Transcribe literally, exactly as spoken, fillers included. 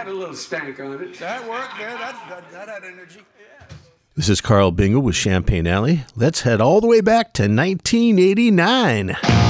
a little stank on it. That worked, man. That, that, that had energy. This is Carl Bingle with Champaign Alley. Let's head all the way back to nineteen eighty-nine.